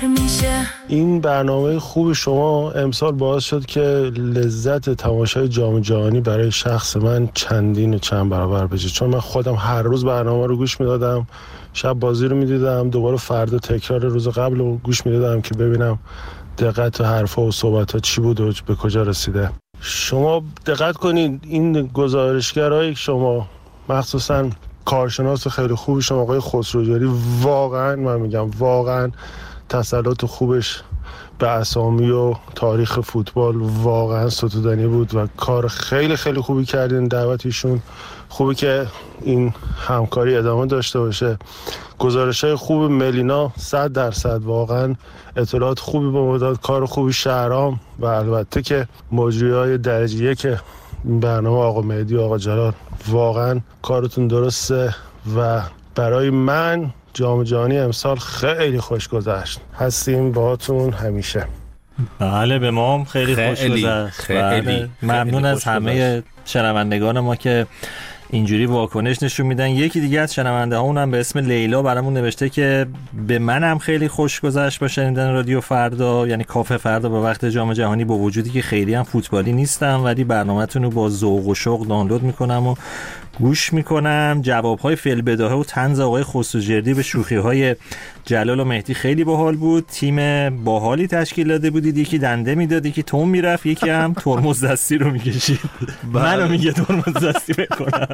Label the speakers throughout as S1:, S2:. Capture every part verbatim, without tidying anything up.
S1: میشه.
S2: این برنامه خوب شما امسال باعث شد که لذت تماشای جام جهانی برای شخص من چندین و چند برابر بشه، چون من خودم هر روز برنامه رو گوش میدادم، شب بازی رو میدیدم، دوباره فردا تکرار روز قبل رو گوش میدادم که ببینم دقت و حرفا و صحبت‌ها چی بود و به کجا رسیده. شما دقت کنید این گزارشگرای شما، مخصوصا کارشناس خیلی خوبی شما آقای خسروجاری، واقعا من میگم واقعا تسلط خوبش به اسامی و تاریخ فوتبال واقعا ستودنی بود و کار خیلی خیلی خوبی کردین. دعوتیشون خوبه که این همکاری ادامه داشته باشه. گزارش‌های خوب ملینا صد درصد واقعا اطلاعات خوبی به ما داد، کار خوبی شهرام و البته که مجریای درجه یک برنامه آقا مهدی و آقا جلال، واقعا کارتون درسته و برای من جام جهانی امسال خیلی خوش گذشت. هستیم باهاتون همیشه.
S3: بله به ما هم خیلی, خیلی خوش گذشت. خیلی ممنون خیلی از همه شنوندگان ما که اینجوری واکنش نشون میدن. یکی دیگه از شنونده ها اونم به اسم لیلا برامون نوشته که به منم خیلی خوش گذشت با شنیدن رادیو فردا، یعنی کافه فردا به وقت جام جهانی، با وجودی که خیلی هم فوتبالی نیستم ولی برنامه‌تون رو با ذوق و شوق دانلود میکنم و گوش میکنم. جوابهای فعل بداهه و طنز آقای خسروجردی به شوخی‌های جلال و مهدی خیلی باحال بود. تیم باحالی تشکیل داده بودید، یکی دنده میداد، یکی تون میرفت، یکی هم ترمز دستی رو میکشید. منو میگه ترمز دستی بکنم.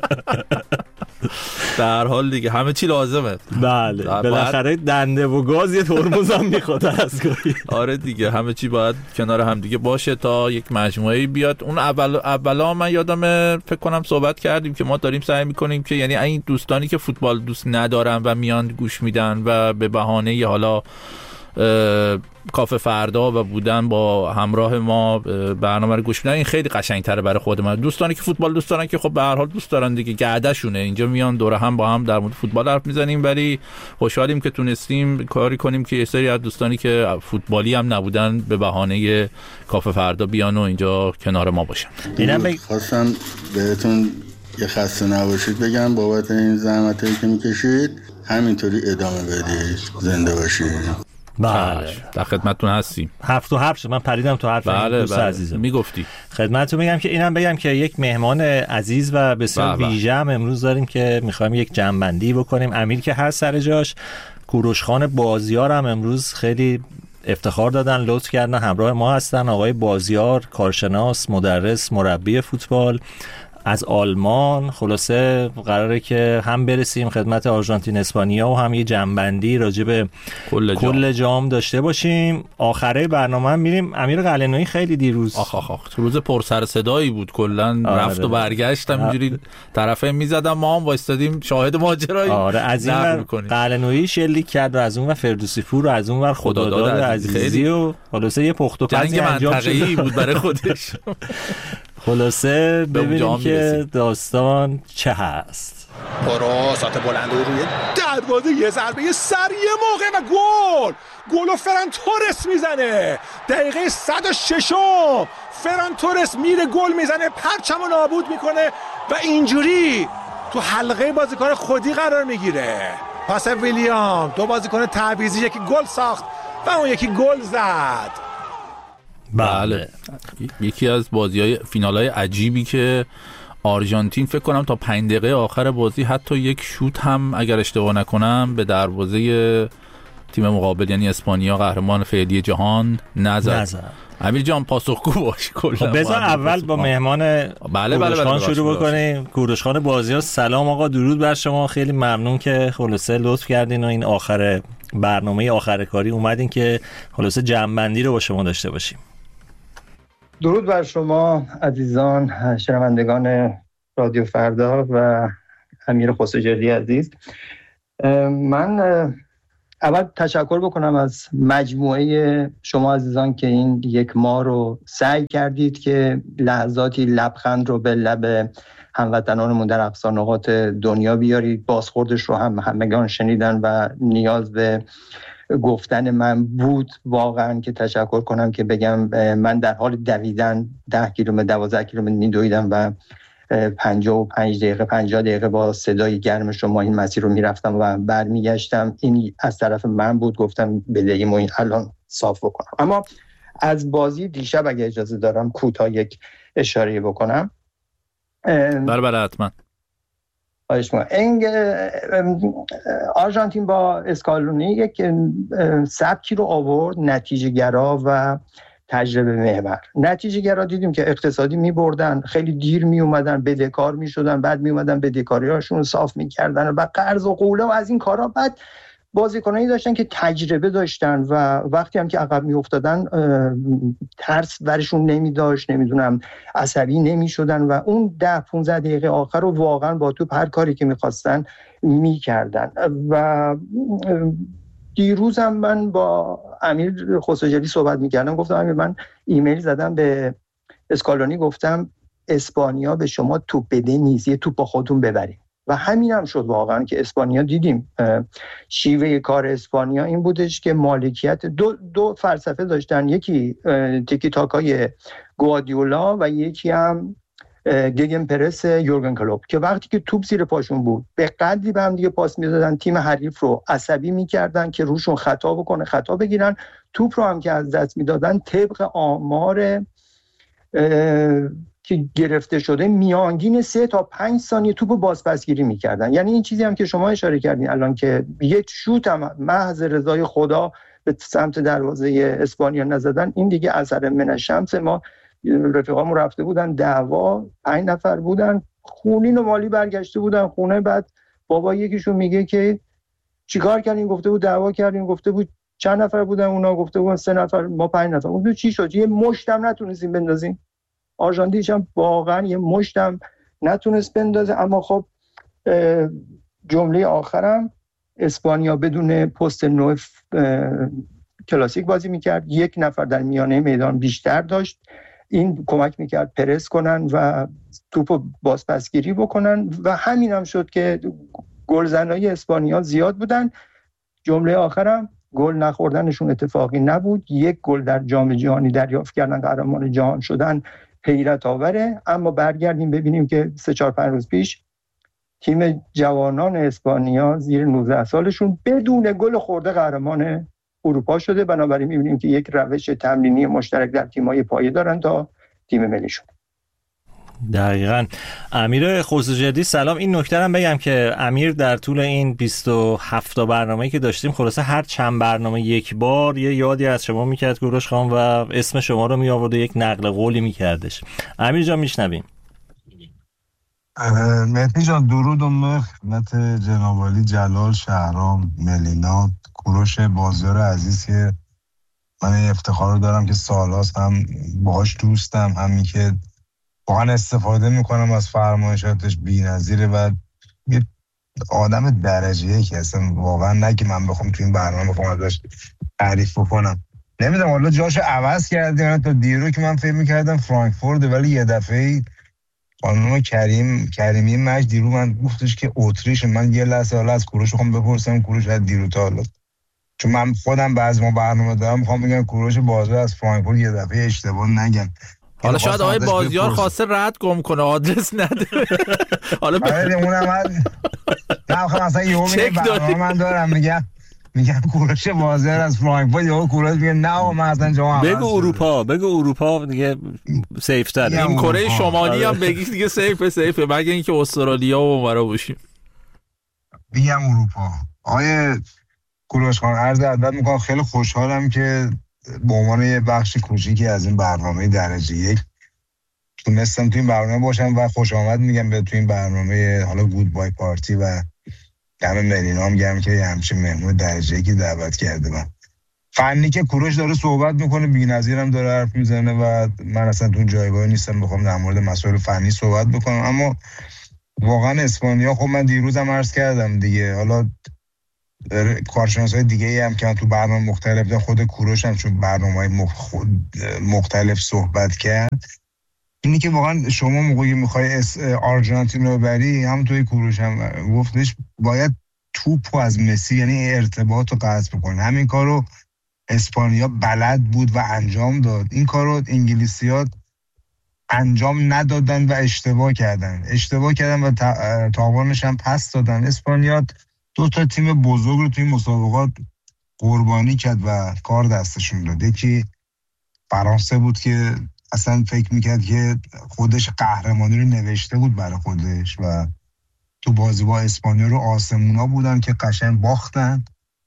S4: در حال دیگه همه چی لازمه.
S3: بله بالاخره دنده و گاز یه ترمز هم میخواد از گاهی.
S4: آره دیگه همه چی باید کنار هم دیگه باشه تا یک مجموعه بیاد. اون اول اولا من یادمه فکر کنم صحبت کردیم که ما داریم سعی میکنیم که یعنی این دوستانی که فوتبال دوست ندارن و میان گوش میدن و به بهانه حالا کافه فردا و بودن با همراه ما برنامه رو گوش میدن، این خیلی قشنگ‌تره برای خود من. دوستانی که فوتبال دوست دارن که خب به هر حال دوست دارن دیگه، گردشونه اینجا میان دور هم با هم در مورد فوتبال حرف میزنیم، ولی خوشحالیم که تونستیم کاری کنیم که یه سری از دوستانی که فوتبالی هم نبودن به بهانه کافه فردا بیان و اینجا کنار ما باشن.
S5: اینم بگ... خواستم بهتون یه خسته نباشید بگم بابت این زحمتایی که میکشید، همینطوری ادامه بدید، زنده باشید.
S3: بله
S4: در خدمتتون هستیم.
S3: هفت و هفت من پریدم تو حرف
S4: بله
S3: دوست
S4: بله.
S3: عزیزم
S4: میگفتی
S3: خدمتتون میگم که اینم بگم که یک مهمان عزیز و بسیار ویژه هم امروز داریم که میخوایم یک جمع‌بندی بکنیم. امیر که هست سر جاش، کوروش خان بازیار هم امروز خیلی افتخار دادن، لطف کردن همراه ما هستن. آقای بازیار کارشناس، مدرس، مربی فوتبال از آلمان. خلاصه قراره که هم برسیم خدمت آرژانتین اسپانیا و هم یه جمع‌بندی راجع به کل, کل جام داشته باشیم. آخره برنامه هم میریم. امیر قلعه‌نویی خیلی دیروز
S4: آخ آخ آخ روز پر سر صدایی بود، کلا رفت و برگشت اینجوری طرفه میزدم، ما هم وایستادیم شاهد ماجرای.
S3: آره از این ور قلعه‌نویی شلیک کرد و از اون ور فردوسی پور و از اون ور خداداد عزیزی و خلاصه یه پخت و پزی انجام شد
S4: بود برای خودش.
S3: خلاصه ببینیم که داستان چه هست.
S6: پروسات بلند روی دروازه، یه ضربه یه سر یه موقع و گل. گل و فران تورس میزنه دقیقه صد و شش. فران تورس میره گل میزنه، پرچمو نابود میکنه و اینجوری تو حلقه بازیکن خودی قرار میگیره. پاس ویلیام، دو بازیکن تعویضی، یکی گل ساخت و اون یکی گل زد.
S4: بله یکی از بازی‌های فینال‌های عجیبی که آرژانتین فکر کنم تا پنج دقیقه آخر بازی حتی یک شوت هم اگر اشتباه نکنم به دروازه تیم مقابل یعنی اسپانیا قهرمان فعلی جهان نزد. امیر جان پاسخگو باش.
S3: خب بذار اول با مهمان
S4: بله بله
S3: بله شروع بکنیم. کوروش خان بازیار، سلام آقا، درود بر شما. خیلی ممنون که خلاصه لطف کردین و این آخر برنامه آخر کاری اومدین که خلاصه جمع‌بندی رو با شما داشته باشیم.
S7: درود بر شما عزیزان شنوندگان رادیو فردا و امیر خسروجردی عزیز. من اول تشکر بکنم از مجموعه شما عزیزان که این یک ماه رو سعی کردید که لحظاتی لبخند رو به لب هموطنانمون در اقصا نقاط دنیا بیارید. بازخوردش رو هم همگان شنیدن و نیاز به گفتن من بود واقعا که تشکر کنم که بگم من در حال دویدن ده کیلومتر دوازده کیلومتر میدویدم و پنجاه و پنج دقیقه پنجاه دقیقه با صدای گرم شما این مسیر رو میرفتم و برمیگشتم. این از طرف من بود، گفتم بدهیم و این الان صاف بکنم. اما از بازی دیشب اگه اجازه دارم کوتاه یک اشاره بکنم.
S4: بله بله حتما.
S7: این آرژانتین با اسکالونی یک سبکی رو آورد، نتیجه گرا و تجربه محور. نتیجه گرا دیدیم که اقتصادی می بردن، خیلی دیر می اومدن، بدهکار می شدن، بعد می اومدن بدهکاری هاشون رو صاف می کردن و قرض و قوله و از این کارا. بعد بازیکنایی داشتن که تجربه داشتن و وقتی هم که عقب می افتادن ترس برشون نمی داشت، نمیدونم عصبی نمی شدن و اون ده پونزده دقیقه آخر رو واقعا با توپ هر کاری که می خواستن می کردن. و دیروز هم من با امیر خسروجلی صحبت می کردم، گفتم امیر من ایمیل زدم به اسکالونی، گفتم اسپانیا به شما توپ بده نیست، یه توپ با خودتون ببرید. و همین هم شد واقعا که اسپانیا دیدیم شیوه کار اسپانیا این بودش که مالکیت دو, دو فلسفه داشتن، یکی تیکی تاکای گواردیولا و یکی هم گگن پرس یورگن کلوپ، که وقتی که توپ زیر پاشون بود به قدری به هم دیگه پاس میدادن، تیم حریف رو عصبی میکردن که روشون خطا بکنه، خطا بگیرن. توپ رو هم که از دست میدادن طبق آمار که گرفته شده میانگین سه تا پنج ثانیه توپو بازپسگیری میکردن. یعنی این چیزی هم که شما اشاره کردین الان که یک شوت هم محض رضای خدا به سمت دروازه اسپانیا نزدن، این دیگه اثر من الشمس. ما رفیقامون رفته بودن دعوا، پنج نفر بودن، خونین و مالی برگشته بودن خونه. بعد بابا یکیشون میگه که چیکار کردین؟ گفته بود دعوا کردیم. گفته بود چند نفر بودن اونا؟ گفته بود سه نفر، ما پنج نفر. گفت چی شد؟ یه مشتم نتونستیم بندازیم. آرژانتینش هم واقعا یه مشتم نتونست بندازه. اما خب جمله آخرم، اسپانیا بدون پست نو کلاسیک بازی میکرد، یک نفر در میانه میدان بیشتر داشت، این کمک میکرد پرس کنن و توپو بازپسگیری بکنن و همین هم شد که گلزنای اسپانیا زیاد بودن. جمله آخرم، گل نخوردنشون اتفاقی نبود، یک گل در جام جهانی دریافت کردن، قهرمان جهان شدن، حیرت آوره. اما برگردیم ببینیم که سه چهار پنج روز پیش تیم جوانان اسپانیا زیر نوزده سالشون بدون گل خورده قهرمان اروپا شده. بنابراین می‌بینیم که یک روش تمرینی مشترک در تیم‌های پایه دارن تا تیم ملیشون.
S3: دقیقاً. امیر خسروجلی سلام. این نکته هم بگم که امیر در طول این بیست و هفت تا برنامه‌ای که داشتیم خلاصه هر چند برنامه یک بار یه یادی از شما میکرد کوروش خان و اسم شما رو می آورد و یک نقل قولی میکردش. امیر جان میشنویم.
S1: مهدی جان درود و مخ خدمت جناب عالی جلال، شهرام، ملینا، کوروش بازیار عزیز که من افتخار رو دارم که سال‌هاست هم باهاش دوستم، همین که واقعا استفاده میکنم از فرمایشاتش، بی‌نظیره و یه آدم درجه یکی هستم واقعا. نه که من بخوام تو این برنامه بخوام ازش تعریف بکنم، نمیدونم حالا جاشو عوض کردیم تا دیرو که من فکر میکردم فرانکفورت، ولی یه دفعه خانم کریم کریمی مج دیرو من گفتش که اتریش. من یه لحظه حالا از کوروش بخوام بپرسم کوروش از دیرو تا حالا، چون من خودم بعضی ما برنامه دارم میخوام بگم کوروش بازی از فرانکفورت یه دفعه اشتباه نگم.
S4: حالا شاید آقای بازیار خواسته رد گم کنه، آدرس نده. حالا
S1: آره اونم من نه خب مثلا یهو برنامه من دارم میگم میگم کوروش بازیار از فرانکفورت، یهو کوروش میگه نه من اصلا جواب
S3: بگو اروپا، بگو اروپا دیگه سیف تر.
S4: این کره شمالی هم بگی دیگه سیف سیفه، مگه اینکه استرالیا و اونورا باشیم.
S1: میگم اروپا. آقای کوروش خان عرض ادب میکنم، خیلی خوشحالم که به عنوان یه بخش کوچیکی از این برنامه درجه یک تونستم تو این برنامه باشم و خوش آمد میگم به تو این برنامه حالا گود بای پارتی و دم ملینام گرم که همچین مهمون درجه یکی دعوت کرده. من فنی که کوروش داره صحبت میکنه بی‌نظیرم داره حرف میزنه و من اصلا تو اون جایگاه نیستم بخوام در مورد مسائل فنی صحبت بکنم. اما واقعا اسپانیا، خب من دیروزم عرض کردم دیگه، حالا کارشناسای دیگه ای هم که تو برنامه مختلف ده، خود کوروش هم چون برنامه‌های مخ... مختلف صحبت کرد، اینی که واقعا شما موقعی میخوای آرژانتین رو بری، هم توی کوروش هم گفتش باید توپو از مسی یعنی ارتباط رو قطع بکنه. همین کارو اسپانیا بلد بود و انجام داد. این کارو انگلیسی‌ها انجام ندادن و اشتباه کردن اشتباه کردن و تاوانش هم پس دادن. اسپانیا دو تا تیم بزرگ رو توی مسابقات قربانی کرد و کار دستشون داد. یکی فرانسه بود که اصلا فکر میکرد که خودش قهرمانی رو نوشته بود برای خودش و تو بازی با اسپانیا رو آسمونا بودن که قشنگ باختن.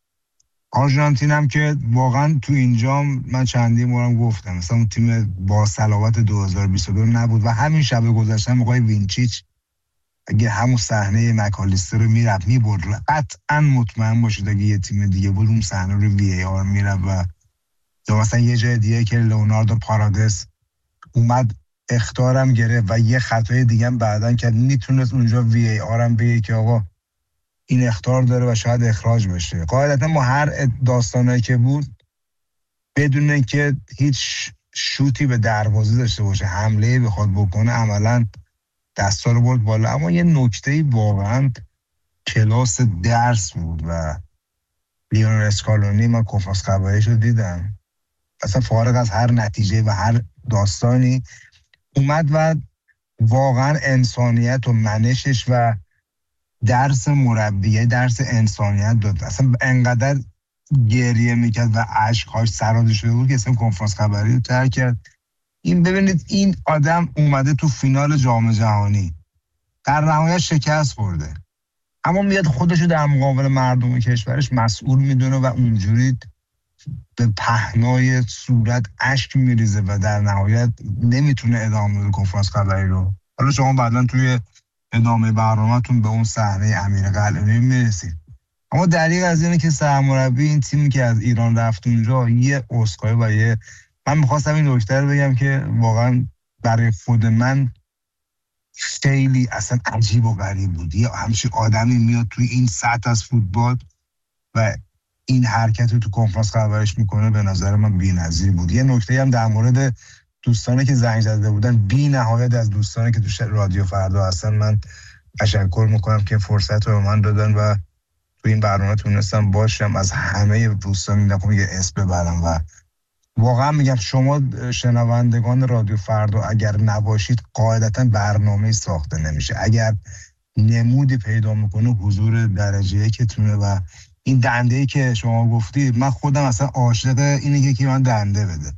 S1: آرژانتین هم که واقعا تو اینجا من چندین بارم گفتم مثلا اون تیم با صلابت دو هزار و بیست و دو نبود و همین شب گذشته موقع وینچیچ اگه همون صحنه مکالیستر رو میرفت میبرد قطعا مطمئن باشید اگه یه تیم دیگه بود اون صحنه رو وی ای آر میرفت و یا مثلا یه جای دیگه که لئوناردو پارادس اومد اخطارم گرفت و یه خطای دیگه هم بعدن که میتونست اونجا وی ای آر هم بگه که آقا این اخطار داره و شاید اخراج بشه. قاعدتا ما هر داستانایی که بود بدون که هیچ شوتی به دروازه داشته باشه حمله بخواد بکنه عملا دستا رو برد بالا. اما یه نکته‌ای واقعا کلاس درس بود و لیونل اسکالونی من کنفرانس خبریش رو دیدم اصلا فارغ از هر نتیجه و هر داستانی اومد و واقعا انسانیت و منشش و درس مربیه درس انسانیت داد. اصلا انقدر گریه میکرد و عشقهاش سرازیر شده بود که اصلا کنفرانس خبری رو ترک کرد. این ببینید این آدم اومده تو فینال جام جهانی در نهایت شکست خورده اما میاد خودشو در مقابل مردم کشورش مسئول میدونه و اونجوری به پهنای صورت اشک میریزه و در نهایت نمیتونه ادامه بده کنفرانس خبری رو. حالا شما بعداً توی ادامه برنامه‌تون به اون صحنه امیر قلعه‌نویی میرسید. اما دلیل از اینه که سرمربی این تیمی که از ایران رفت اونجا یه عذرخواهی و یه من میخواستم این نکته رو بگم که واقعا برای خود من خیلی اصلا عجیب و غریب بود. یه همچین آدمی میاد توی این سطح از فوتبال و این حرکت رو تو کنفرانس خبریش میکنه به نظر من بی‌نظیر بود. یه نکته هم در مورد دوستانی که زنگ زده بودن بی نهایت از دوستانی که تو رادیو فردا هستن من تشکر میکنم که فرصت رو به من دادن و تو این برنامه تونستم باشم. از همه دوستان میدونم یه اسم ببرم و واقعا میگم شما شنوندگان رادیو فردا اگر نباشید قاعدتا برنامه ساخته نمیشه. اگر نمودی پیدا میکنه حضور درجه یکتونه و این دنده‌ای که شما گفتی من خودم اصلا عاشق اینه که من دنده بده.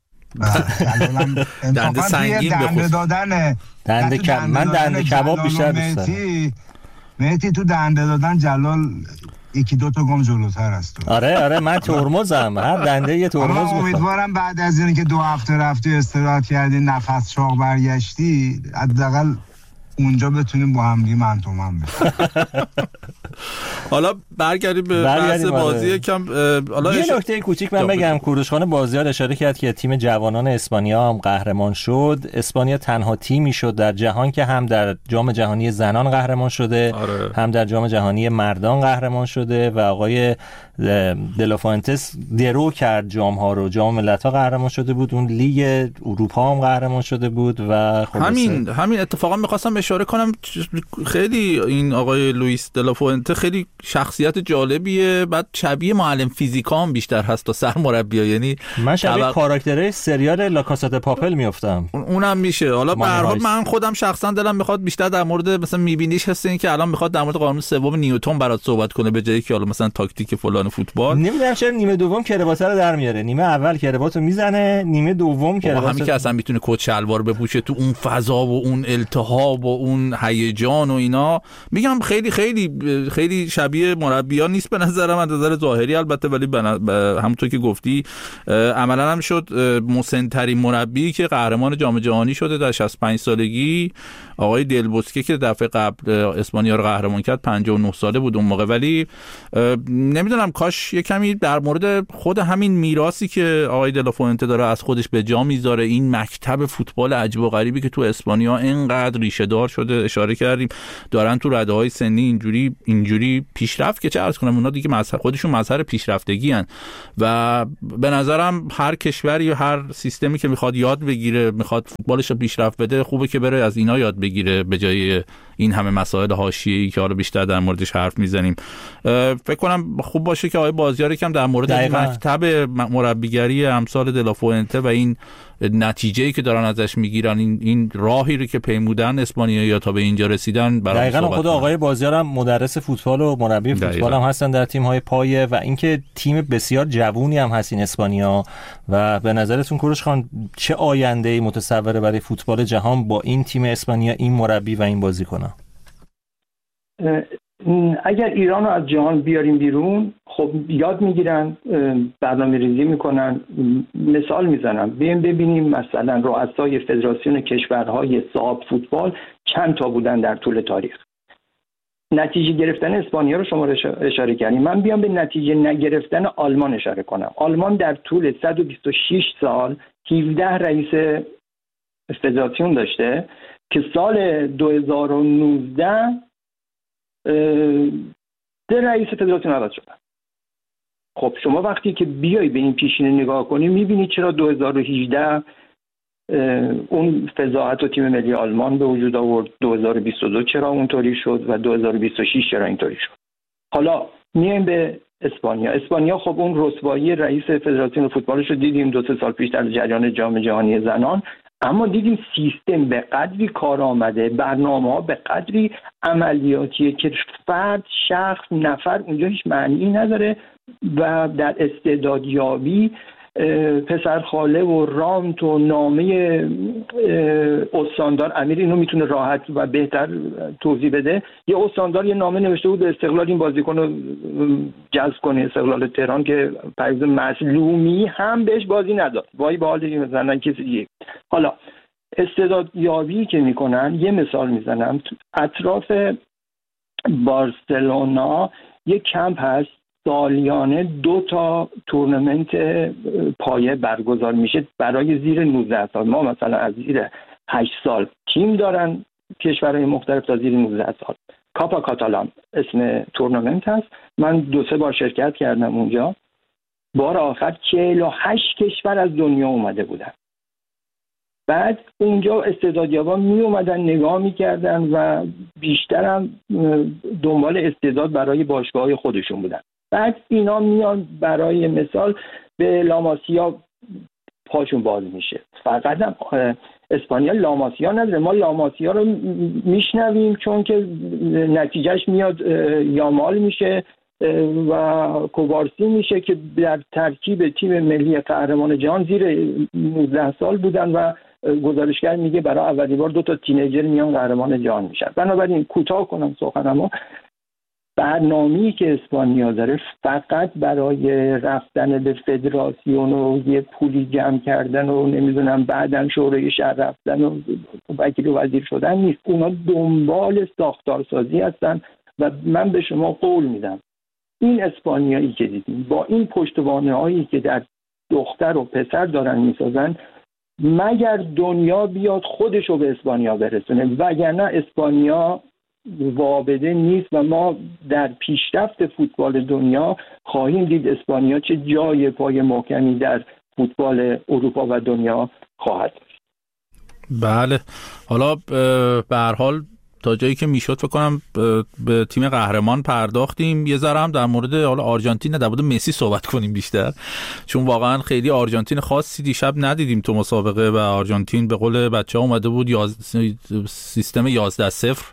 S4: دنده سنگین
S1: دنده دادن
S3: دنده کم من دنده کباب بیشتر دوست دارم.
S1: مهدی تو دنده دادن جلال یکی دو تا گام جلوتر است.
S3: آره آره من ترمزم هر دنده یه ترمز میخوام.
S1: امیدوارم بعد از اینکه دو هفته رفتی استراحت کردی نفس چاق برگشتی حداقل اونجا بتونیم با هم دیگه من تو من بشیم.
S4: حالا برگردیم به بحث بازی یکم. حالا
S3: یه نکته کوچیک من بگم کوروشخان بازیار اشاره کرد که تیم جوانان اسپانیا هم قهرمان شد. اسپانیا تنها تیمی شد در جهان که هم در جام جهانی زنان قهرمان شده
S4: آره.
S3: هم در جام جهانی مردان قهرمان شده و آقای دلافانتس درو کرد جام ها رو. جام ملت‌ها قهرمان شده بود، اون لیگ اروپا هم قهرمان شده بود و خب
S4: همین همین اتفاقا می‌خواستم اشاره کنم خیلی این آقای لوئیس دلافونته خیلی شخصیت جالبیه، بعد شبیه معلم فیزیکا هم بیشتر هست تا سرمربی. یعنی
S3: من شبیه طبق... کاراکتره سریال لا کاسا د پاپل میافتم.
S4: اونم میشه. حالا به هر حال من خودم شخصا دلم میخواد بیشتر در مورد مثلا میبینیش هست این که الان میخواد در مورد قانون سوم نیوتن برات صحبت کنه به جایی که حالا مثلا تاکتیک فلان فوتبال.
S3: نمیدونم چرا نیمه دوم کروات رو در میاره، نیمه اول کرواتو میزنه، نیمه دوم کروات
S4: همین که اصلا میتونه کت شلوار بپوشه تو اون فضا و اون التهاب و اون هیجان و اینا. میگم خیلی خیلی خیلی شبیه مربیان نیست به نظرم، از نظر ظاهری البته، ولی همونطور که گفتی عملا هم شد مسن‌ترین مربی که قهرمان جام جهانی شده در شصت و پنج سالگی. آقای دل بوسکه که دفعه قبل اسپانیا رو قهرمان کرد پنجاه و نه ساله بود اون موقع. ولی نمیدونم کاش یه کمی در مورد خود همین میراثی که آقای دلافونته داره از خودش به جا میذاره، این مکتب فوتبال عجیب و غریبی که تو اسپانیا اینقدر ریشه دار شده اشاره کردیم، دارن تو رده‌های سنی اینجوری اینجوری پیشرفت که چه عرض کنم اونا دیگه مظهر خودشون مظهر پیشرفتگی ان و به نظرم هر کشوری و هر سیستمی که میخواد یاد بگیره میخواد فوتبالش رو پیشرفت بده خوبه که بره از اینا یاد بگیره به جای این همه مسائل حاشیه‌ای که حالا بیشتر در موردش حرف میزنیم. فکر کنم خوب باشه باشه که آقای بازیار یکم در مورد مکتب مربیگری امثال دلافوئنته و این نتیجه‌ای که دارن ازش میگیرن، این این راهی رو که پیمودن اسپانیایی‌ها تا به اینجا رسیدن، برای
S3: دقیقاً خود آقای بازیار هم مدرس فوتبال و مربی فوتبال هم هستن در تیم‌های پایه و اینکه تیم بسیار جوونی هم هست این اسپانیا. و به نظرتون کوروش خان چه آینده‌ای متصوره برای فوتبال جهان با این تیم اسپانیا، این مربی و این بازیکن‌ها؟
S7: اگر ایران رو از جهان بیاریم بیرون، خب یاد میگیرن، برنامه ریزی میکنن. مثال میزنم، بیایم ببینیم مثلا رؤسای فدراسیون کشورهای صاحب فوتبال چند تا بودن در طول تاریخ. نتیجه گرفتن اسپانیا رو شما اشاره کردیم، من بیام به نتیجه نگرفتن آلمان اشاره کنم. آلمان در طول صد و بیست و شش سال هفده رئیس فدراسیون داشته که سال دو هزار و نوزده ده رئیس فدراسیون عوض شدن. خب شما وقتی که بیای به این پیشینه نگاه کنی میبینی چرا دو هزار و هجده اون فضاحت و تیم ملی آلمان به وجود آورد، دو هزار و بیست و دو چرا اونطوری شد و دو هزار و بیست و شش چرا اینطوری شد. حالا میایم به اسپانیا. اسپانیا خب اون رسوایی رئیس فدراسیون فوتبالش رو دیدیم دو سه سال پیش در جریان جام جهانی زنان، اما دیدیم سیستم به قدری کار آمده، برنامه‌ها به قدری عملیاتیه که فرد، شخص، نفر اونجا هیچ معنی نداره و در استعدادیابی پسرخاله و رامت و نامه استاندار امیر اینو میتونه راحت و بهتر توضیح بده. یه استاندار یه نامه نوشته بود به استقلال این بازیکن رو جذب کنه، استقلال تهران، که پریز مظلومی هم بهش بازی نداد، وای به حال مثلا کسی دیگه. حالا استعداد یابی که میکنن، یه مثال میزنم، اطراف بارسلونا یه کمپ هست، سالیانه دو تا تورنمنت پایه برگزار میشه برای زیر نوزده سال. ما مثلا از زیر هشت سال تیم دارن کشورهای مختلف تا زیر نوزده سال. کاپا کاتالان اسم تورنمنت هست. من دو سه بار شرکت کردم اونجا. بار آخر چهل و هشت کشور از دنیا اومده بودن. بعد اونجا استعدادیابا می اومدن نگاه میکردن و بیشتر هم دنبال استعداد برای باشگاه‌های خودشون بودن. بعد اینا میان برای مثال به لاماسیا پاشون باز میشه. فقط هم اسپانیا لاماسیا نداره، ما لاماسیا رو میشنویم چون که نتیجهش میاد یامال میشه و کوبارسی میشه که در ترکیب تیم ملی قهرمان جهان زیر نوزده سال بودن و گزارشگر میگه برای اولین بار دو تا تینیجر میان قهرمان جهان میشن. بنابراین کوتاه کنم سخنمو، برنامه‌ای که اسپانیا داره فقط برای رفتن به فدراسیون و یه پولی جمع کردن و نمیدونم بعدن شورای شهر رفتن و وکیل و وزیر شدن نیست. اونا دنبال ساختارسازی هستن و من به شما قول میدم این اسپانیایی که دیدیم با این پشتوانه‌هایی که در دختر و پسر دارن میسازن، مگر دنیا بیاد خودشو به اسپانیا برسونه، وگرنه اسپانیا وابده نیست و ما در پیشرفت فوتبال دنیا خواهیم دید اسپانیا چه جای پای محکمی در فوتبال اروپا و دنیا خواهد داشت.
S4: بله، حالا به هر حال تا جایی که میشد فکر کنم به تیم قهرمان پرداختیم. یه ذره هم در مورد حالا آرژانتین، در مورد مسی صحبت کنیم بیشتر، چون واقعا خیلی آرژانتین خاصی دیشب ندیدیم تو مسابقه و آرژانتین به قول بچه‌ها اومده بود یاز... سیستم یازده صفر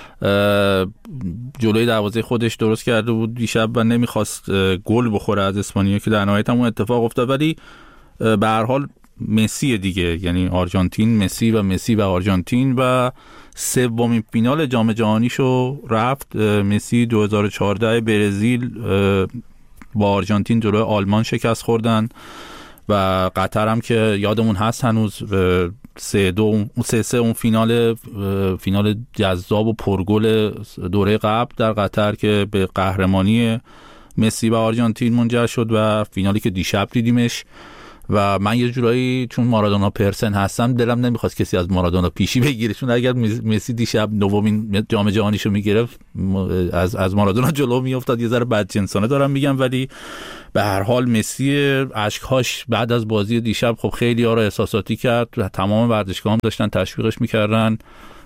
S4: جلوی دروازه خودش درست کرده بود دیشب و نمیخواست گل بخوره از اسپانیا که در نهایت هم اون اتفاق افتاد. ولی به هر حال مسی دیگه، یعنی آرژانتین مسی و مسی و آرژانتین و سومین فینال جام جهانیشو رفت. مسی دو هزار و چهارده برزیل با آرژانتین جلوی آلمان شکست خوردن و قطر هم که یادمون هست هنوز سه دو اون سه سه اون فینال فینال جذاب و پرگل دوره قبل در قطر که به قهرمانی مسی و آرژانتین منجر شد و فینالی که دیشب دیدیمش. و من یه جورایی چون مارادونا پرسن هستم دلم نمیخواست کسی از مارادونا پیشی بگیره، چون اگر مسی دیشب نومین جام جهانیشو میگرفت از از مارادونا جلو میافتاد. یه ذره بدجنسانه دارم میگم، ولی به هر حال مسی اشک‌هاش بعد از بازی دیشب خب خیلی ها رو احساساتی کرد. تمام ورزشگاه‌ها داشتن تشویقش میکردن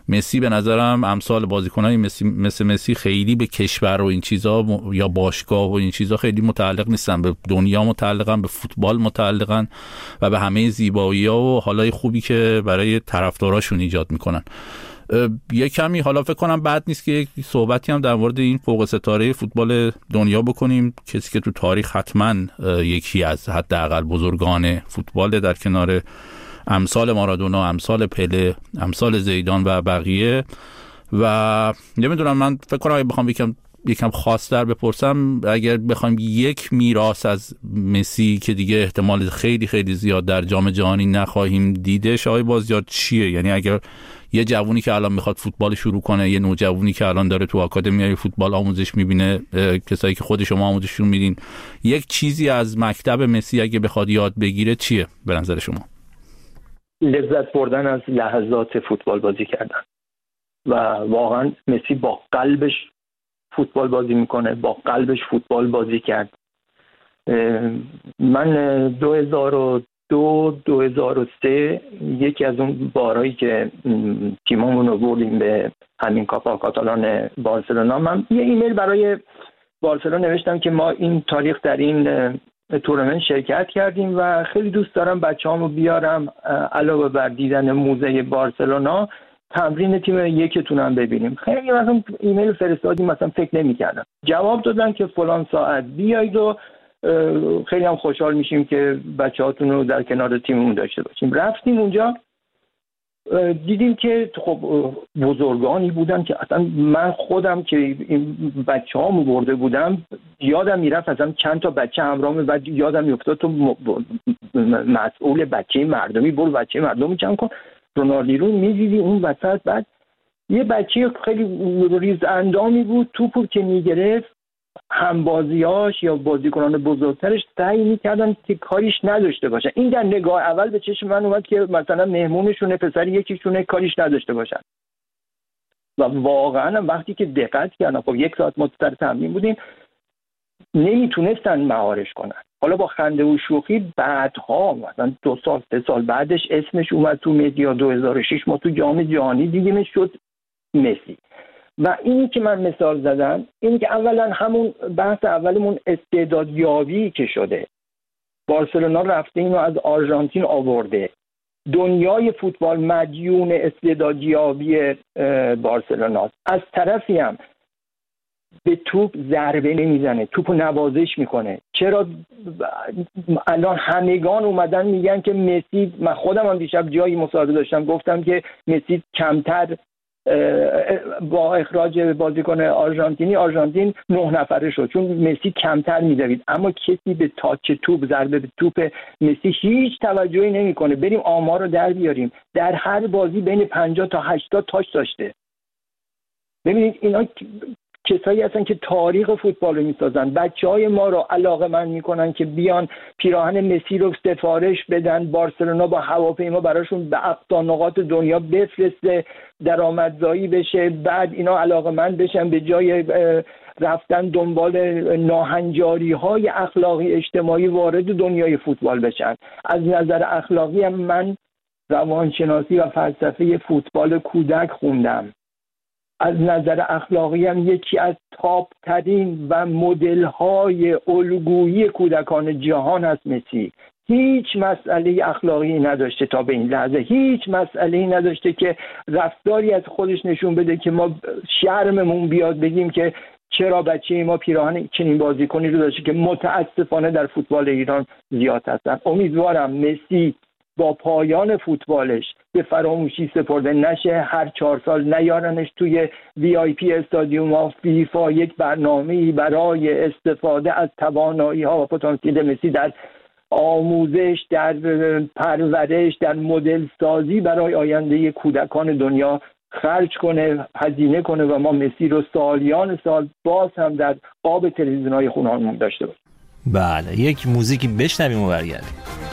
S4: مسی به نظرم امثال بازیکنای مسی مثل مسی خیلی به کشور و این چیزا یا باشگاه و این چیزا خیلی متعلق نیستن، به دنیا متعلقن، به فوتبال متعلقن و به همه زیبایی‌ها و حالای خوبی که برای طرفداراشون ایجاد میکنن. یه کمی حالا فکر کنم بد نیست که یک صحبتی هم در مورد این فوق ستاره فوتبال دنیا بکنیم، کسی که تو تاریخ حتما یکی از حداقل بزرگان فوتبال در کنار امثال مارادونا، امثال پله، امثال زیدان و بقیه. و نمیدونم، من فکر کنم اگه بخوام یکم یکم خاص‌تر بپرسم، اگر بخوایم یک میراث از مسی که دیگه احتمال خیلی خیلی زیاد در جام جهانی نخواهیم دیدش، آقای بازیار چیه؟ یعنی اگر یه جوونی که الان میخواد فوتبال شروع کنه، یه نوجوانی که الان داره تو آکادمیای فوتبال آموزش میبینه، کسایی که خود شما آموزششون میدین، یک چیزی از مکتب مسی اگه بخواد یاد بگیره چیه به نظر شما؟
S7: لذت بردن از لحظات فوتبال بازی کردن. و واقعا مسی با قلبش فوتبال بازی میکنه، با قلبش فوتبال بازی کرد. من دو هزار و دو دو هزار و سه یکی از اون بارایی که تیممون رو بردیم به همین کاپا کاتالان بارسلونا، من یه ایمیل برای بارسلونا نوشتم که ما این تاریخ در این تورنمنت شرکت کردیم و خیلی دوست دارم بچه‌هامو بیارم علاوه بر دیدن موزه بارسلونا تمرین تیم یکتونم ببینیم. خیلی مثلا ایمیل فرستادیم، مثلا فکر نمی‌کردم. جواب دادن که فلان ساعت بیایید و خیلی هم خوشحال میشیم که بچه‌هاتون رو در کنار تیممون داشته باشیم. رفتیم اونجا، دیدیم که خب بزرگانی بودن که اصلا من خودم که این بچه‌هامو برده بودم یادم میرفت اصلا چند تا بچه همراهمه، بعد یادم میافتاد تو مسئول بچه مردمی، برو بچه مردمی جمع کن. رونالدینو میدیدی اون وسط، بعد یه بچه خیلی ریز اندامی بود، توپو که میگرفت همبازیاش یا بازیکنان بزرگترش سعی میکردن که کاریش نداشته باشن. این در نگاه اول به چشم من اومد که مثلا مهمونشونه پسری یکیشونه کاریش نداشته باشن و واقعا وقتی که دقت کردم، خب یک ساعت ما سر تمرین بودیم، نمیتونستن مهارش کنن. حالا با خنده و شوخی بعدها مثلا دو سال سه سال بعدش اسمش اومد تو مدیا، دو هزار و شش ما تو جام جهانی دیدیمش شد مسی. و اینی که من مثال زدم اینی که اولا همون بحث اولمون استعدادیابی که شده، بارسلونا رفته اینو از آرژانتین آورده، دنیای فوتبال مدیون استعدادیابی بارسلوناست. از طرفی هم به توپ ضربه نمیزنه، توپو نوازش میکنه. چرا الان همگان اومدن میگن که مسی، من خودم هم دیشب جایی مصاحبه داشتم گفتم که مسی کمتر با اخراج بازیکن آرژانتینی آرژانتین نه نفره شد چون مسی کمتر میدوید، اما کسی به تاچ توپ، ضربه به توپ مسی هیچ توجهی نمیکنه. بریم آمار رو در بیاریم، در هر بازی بین پنجاه تا هشتاد تاچ داشته. ببینید اینا کسایی هستن که تاریخ فوتبال رو میسازن. بچهای ما رو علاقه‌مند میکنن که بیان پیراهن مسی رو سفارش بدن، بارسلونا با هواپیما براشون به اقصا نقاط دنیا بفرسته، درآمدزایی بشه، بعد اینا علاقه‌مند بشن به جای رفتن دنبال ناهنجاری‌های اخلاقی اجتماعی وارد دنیای فوتبال بشن. از نظر اخلاقی هم من روانشناسی و فلسفه فوتبال کودک خوندم. از نظر اخلاقی هم یکی از تاپ ترین و مدل های الگویی کودکان جهان هست مسی. هیچ مسئله اخلاقی نداشته تا به این لحظه، هیچ مسئله نداشته که رفتاری از خودش نشون بده که ما شرممون بیاد بگیم که چرا بچه ما پیراهن چنین بازیکنی رو داشته که متاسفانه در فوتبال ایران زیاد هستن. امیدوارم مسی با پایان فوتبالش به فراموشی سپرده نشه، هر چهار سال نیارنش توی وی آی پی استادیوم ها فیفا یک برنامه‌ای برای استفاده از توانایی ها و پتانسیل مسی در آموزش، در پرورش، در مدل سازی برای آینده کودکان دنیا خرج کنه، هزینه کنه و ما مسی رو سالیان سال باز هم در قاب تلویزیون‌های خونه‌مون داشته باشیم.
S3: بله، یک موزیکی بشنویم و برگردیم.